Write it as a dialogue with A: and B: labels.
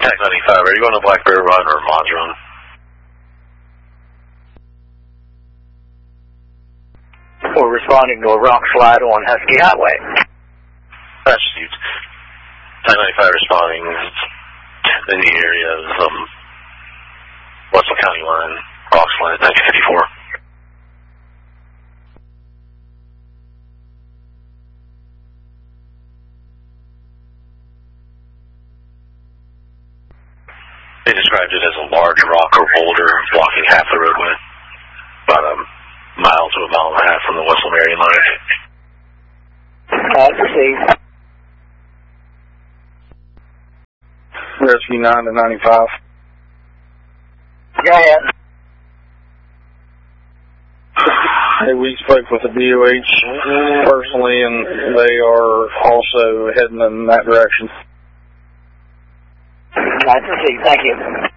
A: Tech 95, are you going to Black Bear Run or Mons Run?
B: We're responding to a rock slide on Husky Highway.
A: That's huge. Tech 95 responding in the area of Wetzel County line, rock slide at 1954. They described it as a large rock or boulder blocking half the roadway, about a mile to a mile and a half from the Wetzel Marion line.
B: Received.
C: Rescue 9 to 95.
B: Go ahead.
C: Hey, we spoke with the DOH personally, and they are also heading in that direction.
B: Received. Thank you.